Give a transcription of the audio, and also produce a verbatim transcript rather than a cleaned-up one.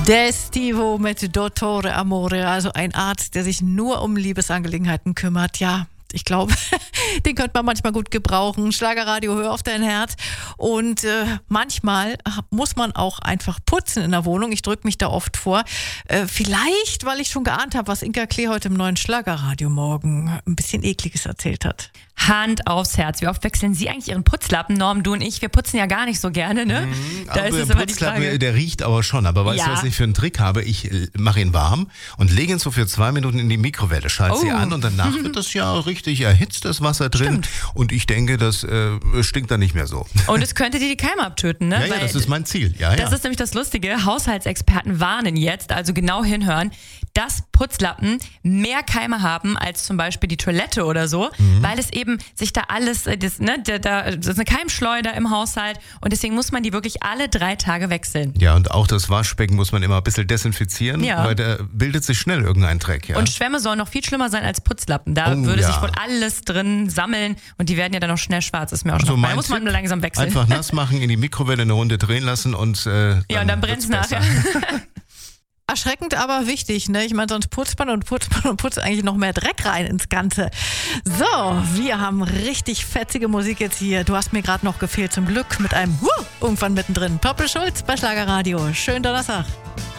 Destivo mit Dottore Amore, also ein Arzt, der sich nur um Liebesangelegenheiten kümmert. Ja, ich glaube, den könnte man manchmal gut gebrauchen. Schlagerradio, hör auf dein Herz. Und äh, manchmal muss man auch einfach putzen in der Wohnung. Ich drücke mich da oft vor. Äh, vielleicht, weil ich schon geahnt habe, was Inka Klee heute im neuen Schlagerradio morgen ein bisschen Ekliges erzählt hat. Hand aufs Herz. Wie oft wechseln Sie eigentlich Ihren Putzlappen? Norm, du und ich, wir putzen ja gar nicht so gerne, ne? Mhm, da aber ist es der immer die Frage. Putzlappen, der riecht aber schon. Aber weißt Ja. du, was ich für einen Trick habe? Ich mache ihn warm und lege ihn so für zwei Minuten in die Mikrowelle, schalte Oh. sie an und danach wird das ja richtig erhitzt, das Wasser drin. Stimmt. Und ich denke, das äh, stinkt dann nicht mehr so. Und es könnte dir die Keime abtöten, ne? Ja, ja, Weil das ist mein Ziel. Ja, Das ja. ist nämlich das Lustige. Haushaltsexperten warnen jetzt, also genau hinhören, dass Putzlappen mehr Keime haben als zum Beispiel die Toilette oder so, Mhm. weil es eben sich da alles, äh, das, ne, da, da das ist eine Keimschleuder im Haushalt und deswegen muss man die wirklich alle drei Tage wechseln. Ja, und auch das Waschbecken muss man immer ein bisschen desinfizieren, Ja. weil da bildet sich schnell irgendein Dreck. Ja? Und Schwämme sollen noch viel schlimmer sein als Putzlappen. Da Oh, würde ja. sich wohl alles drin sammeln und die werden ja dann noch schnell schwarz. Ist mir auch Also schon. Da mein muss man Tipp, nur langsam wechseln. Einfach nass machen, in die Mikrowelle eine Runde drehen lassen und äh, ja, und dann brennt es wird's nachher. besser. Erschreckend, aber wichtig, ne? Ich meine, sonst putzt man und putzt man und putzt eigentlich noch mehr Dreck rein ins Ganze. So, wir haben richtig fetzige Musik jetzt hier. Du hast mir gerade noch gefehlt, zum Glück mit einem Wuh, irgendwann mittendrin. Purple Schulz bei Schlagerradio. Schönen Donnerstag.